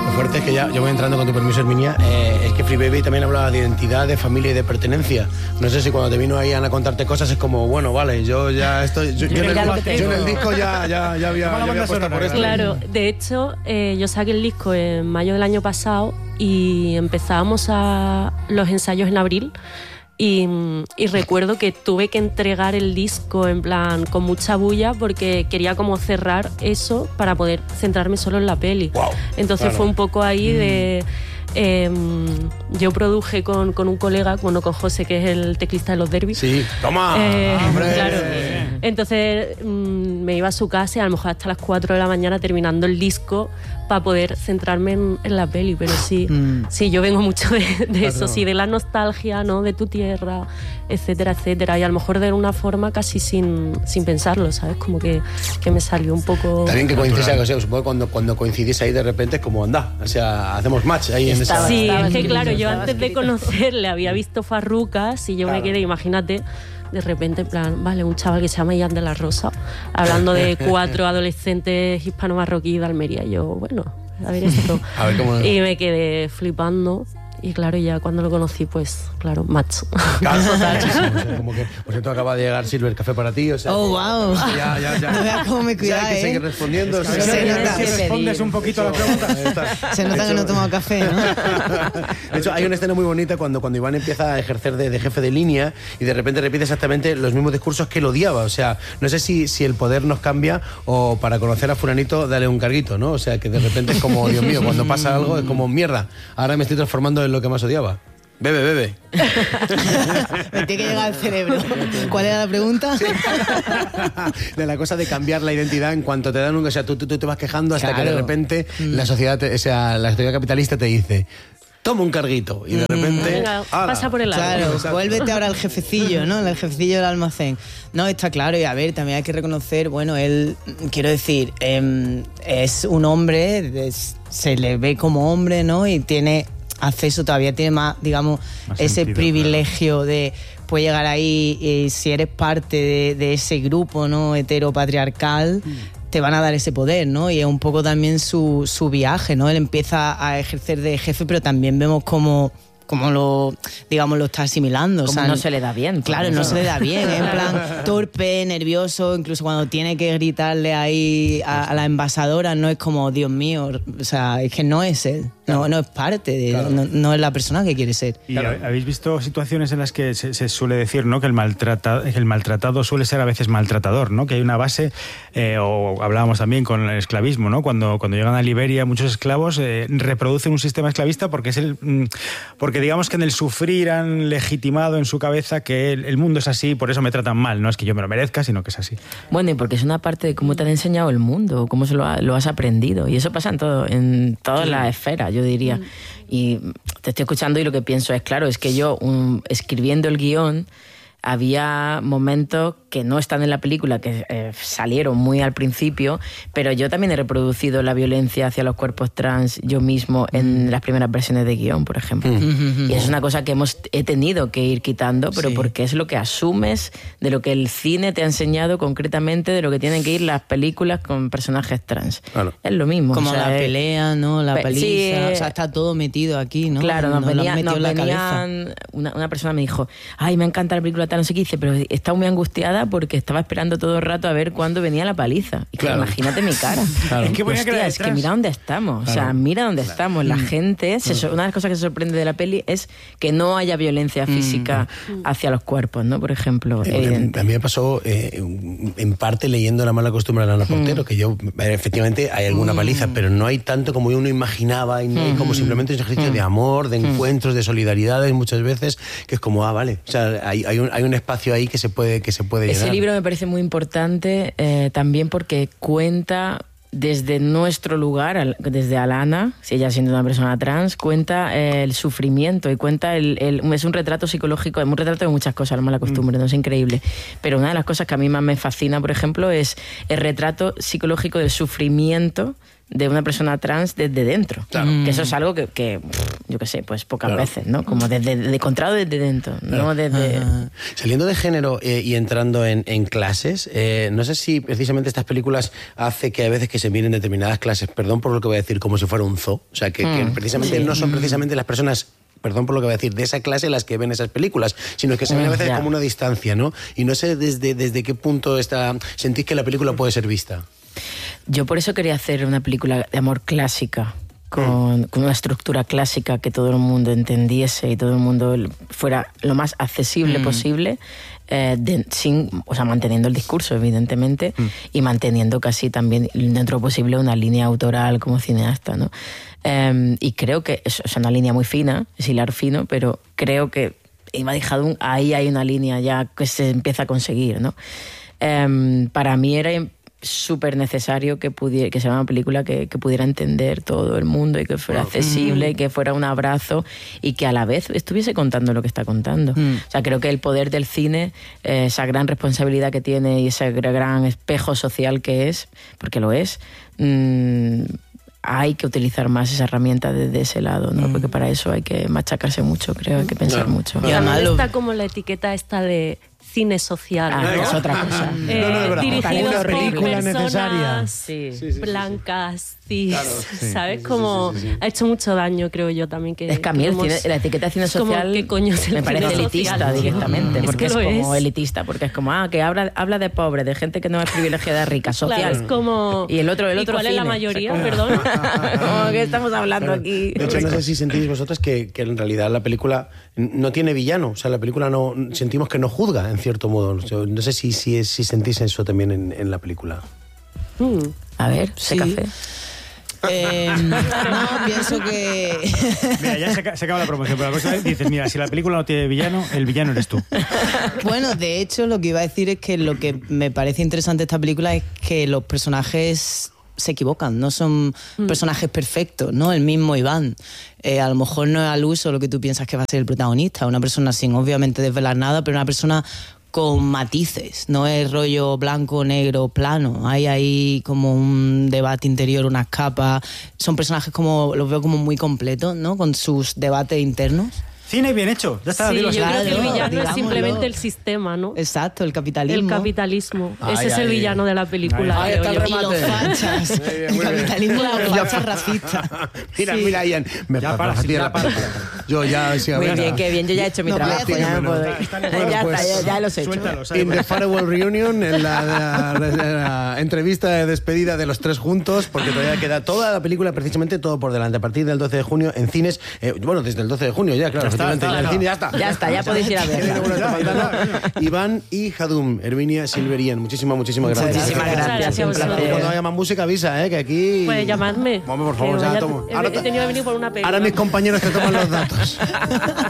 Lo fuerte es que ya, yo voy entrando con tu permiso, Herminia, es que Free Baby también hablaba de identidad, de familia y de pertenencia. No sé si cuando te vino ahí Ana a contarte cosas es como, bueno, vale, yo ya estoy... Yo en el disco ya había puesto por esto. Claro, de hecho, yo saqué el disco en mayo del año pasado y empezábamos los ensayos en abril. Y recuerdo que tuve que entregar el disco en plan con mucha bulla porque quería como cerrar eso para poder centrarme solo en la peli. Wow, entonces claro. Fue un poco ahí de... yo produje con un colega, con José, que es el teclista de los Derbys. Sí, toma. Claro. Entonces me iba a su casa y a lo mejor hasta las 4 de la mañana terminando el disco para poder centrarme en la peli. Pero sí, yo vengo mucho de eso, sí, de la nostalgia, ¿no? De tu tierra, etcétera, etcétera. Y a lo mejor de una forma casi sin pensarlo, ¿sabes? Como que me salió un poco... También que coincide, o sea, supongo que cuando coincidís ahí de repente es como, anda, o sea, hacemos match ahí en esa... Sí, es que claro, yo antes de conocerle había visto Farrucas y yo me quedé, imagínate... De repente, en plan, vale, un chaval que se llama Ian de la Rosa, hablando de 4 adolescentes hispano-marroquí de Almería. Y yo, bueno, a ver esto. A ver cómo... Y me quedé flipando. Y claro, ya cuando lo conocí, pues, claro, macho. Claro, o sea, como que, por cierto, acaba de llegar Silver Café para ti, o sea... ¡Oh, wow! Ya. No veas cómo me cuida, que seguir respondiendo. Se nota. Si respondes un poquito a la pregunta. Se nota que no he tomado café, ¿no? De hecho, hay una escena muy bonita cuando Iván empieza a ejercer de jefe de línea y de repente repite exactamente los mismos discursos que él odiaba. O sea, no sé si el poder nos cambia o para conocer a fulanito dale un carguito, ¿no? O sea, que de repente es como, Dios mío, cuando pasa algo es como, mierda, ahora me estoy transformando en lo que más odiaba. Bebe. Me tiene que llegar al cerebro. ¿Cuál era la pregunta? Sí. De la cosa de cambiar la identidad en cuanto te dan un... O sea, tú te vas quejando hasta que de repente la sociedad capitalista te dice... Toma un carguito y de repente... Venga, pasa por el lado. Claro, vuélvete ahora al jefecillo, ¿no? El jefecillo del almacén. No, está claro, y a ver, también hay que reconocer, bueno, él, quiero decir, es un hombre, se le ve como hombre, ¿no? Y tiene acceso, todavía tiene más, digamos, más ese sentido, privilegio, claro, de puedes llegar ahí y si eres parte de ese grupo, ¿no? Heteropatriarcal, te van a dar ese poder, ¿no? Y es un poco también su viaje, ¿no? Él empieza a ejercer de jefe, pero también vemos cómo lo está asimilando. Como, o sea, no se le da bien. Claro, no se le da bien. En plan, torpe, nervioso, incluso cuando tiene que gritarle ahí a la envasadora, no es como, Dios mío, o sea, es que no es él. No es parte de... Claro. No es la persona que quiere ser. ¿Y habéis visto situaciones en las que se suele decir, ¿no?, que el maltratado suele ser a veces maltratador, ¿no? Que hay una base, o hablábamos también con el esclavismo, ¿no? Cuando llegan a Liberia muchos esclavos reproducen un sistema esclavista porque digamos que en el sufrir han legitimado en su cabeza que el mundo es así, por eso me tratan mal. No es que yo me lo merezca, sino que es así. Bueno, y porque es una parte de cómo te han enseñado el mundo, cómo lo has aprendido. Y eso pasa en todas las esferas, yo diría. Y te estoy escuchando y lo que pienso es, claro, es que yo escribiendo el guión había momentos que no están en la película, que salieron muy al principio, pero yo también he reproducido la violencia hacia los cuerpos trans yo mismo en las primeras versiones de guión, por ejemplo. Y es una cosa que he tenido que ir quitando, pero porque es lo que asumes de lo que el cine te ha enseñado concretamente, de lo que tienen que ir las películas con personajes trans. Claro. Es lo mismo. Como, o sea, la pelea, ¿no? La paliza. Sí, o sea, está todo metido aquí, ¿no? Claro, nos venían, una persona me dijo, ay, me encanta la película, no sé qué, dice, pero estaba muy angustiada porque estaba esperando todo el rato a ver cuándo venía la paliza. Y claro, imagínate mi cara. Claro. Es que mira dónde estamos. Claro. O sea, mira dónde estamos. La gente, una de las cosas que se sorprende de la peli es que no haya violencia física hacia los cuerpos, ¿no? Por ejemplo. A mí me pasó, en parte, leyendo La mala costumbre de Ana Portero, que yo, efectivamente, hay alguna paliza, pero no hay tanto como uno imaginaba, y no hay como simplemente un ejercicio de amor, de encuentros, de solidaridades, muchas veces, que es como, vale. O sea, hay un espacio ahí que se puede llenar. Ese libro me parece muy importante también porque cuenta desde nuestro lugar, desde Alana, si ella siendo una persona trans, cuenta el sufrimiento y cuenta es un retrato psicológico, es un retrato de muchas cosas, la mala costumbre, no es increíble. Pero una de las cosas que a mí más me fascina, por ejemplo, es el retrato psicológico del sufrimiento de una persona trans desde dentro. Claro. Que eso es algo que yo qué sé, pues pocas veces, ¿no? Como encontrado desde dentro, no desde... Saliendo de género y entrando en clases, no sé si precisamente estas películas hace que a veces que se miren determinadas clases, perdón por lo que voy a decir, como si fuera un zoo, o sea, que precisamente no son precisamente las personas, perdón por lo que voy a decir, de esa clase las que ven esas películas, sino que se ven a veces como una distancia, ¿no? Y no sé desde qué punto sentís que la película puede ser vista. Yo por eso quería hacer una película de amor clásica, con una estructura clásica que todo el mundo entendiese y todo el mundo fuera lo más accesible posible, manteniendo el discurso, evidentemente, y manteniendo casi también dentro de lo posible una línea autoral como cineasta, ¿no? Y creo que es una línea muy fina, es hilar fino, pero creo que Imad Jadum, ahí hay una línea ya que se empieza a conseguir, ¿no? Para mí era súper necesario que sea una película que pudiera entender todo el mundo y que fuera accesible, y que fuera un abrazo y que a la vez estuviese contando lo que está contando. O sea, creo que el poder del cine, esa gran responsabilidad que tiene y ese gran espejo social que es, porque lo es, hay que utilizar más esa herramienta desde ese lado, ¿no? Porque para eso hay que machacarse mucho, creo, hay que pensar mucho. Y además está como la etiqueta esta de cine social, ¿no? Es otra cosa. Dirigido una por película personas necesaria. blancas, cis, Claro, ¿sabes? Como ha hecho mucho daño, creo yo también. Es que a mí la etiqueta de cine social ¿qué coño es el me parece cine elitista social? directamente, Es porque que es lo como es. elitista, porque es como, que habla de pobre, de gente que no es privilegiada, rica, social. Claro, es como... Y el otro ¿Y cuál es la cine? mayoría, O sea, perdón? como que estamos hablando aquí. De hecho, no sé si sentís vosotras que en realidad la película no tiene villano. O sea, la película no sentimos que no juzga, en cierto modo. O sea, no sé si sentís eso también en la película. A ver, Sí. café. No, pienso que... Mira, ya se acaba la promoción, pero la próxima vez dices, mira, si la película no tiene villano, el villano eres tú. Bueno, de hecho, lo que iba a decir es que lo que me parece interesante de esta película es que los personajes se equivocan, no son personajes perfectos, ¿no? El mismo Iván. A lo mejor no es al uso lo que tú piensas que va a ser el protagonista, una persona sin obviamente desvelar nada, pero una persona con matices, no es rollo blanco, negro, plano. Hay ahí como un debate interior, unas capas. Son personajes como, los veo como muy completos, ¿no? Con sus debates internos. Cine bien hecho, ya está. Sí, yo dilo así. creo que el villano es digámoslo. simplemente el sistema, ¿no? Exacto, el capitalismo. El capitalismo. Ay, Ese es el ay. villano de la película. Ahí creo está el yo. Y los remate. fachas. El capitalismo de los fachas racistas. Mira, Ian. Ya para. Yo ya... Sí, Muy venga. bien, qué bien, yo ya he hecho mi No, trabajo. parece Ya, que me puedo ir. Ya pues, está, ya los he hecho. Suéltalo, In the Farewell Reunion, en la entrevista de despedida de los tres juntos, porque todavía queda toda la película, precisamente todo por delante. A partir del 12 de junio en cines, bueno, desde el 12 de junio ya, claro, efectivamente, ya en el cine ya está. Ya está, ya podéis ir a Qué verla. bueno esta pantalla. Iván y Jadum, Herminia Silverian, muchísimas gracias. Muchísimas gracias, a un vosotros. placer. Cuando haya más música, avisa, que aquí... Pues llamadme. Vamos, por favor, Que ya vaya- tomo. he tenido que venir por una película. Ahora mis compañeros te toman los datos.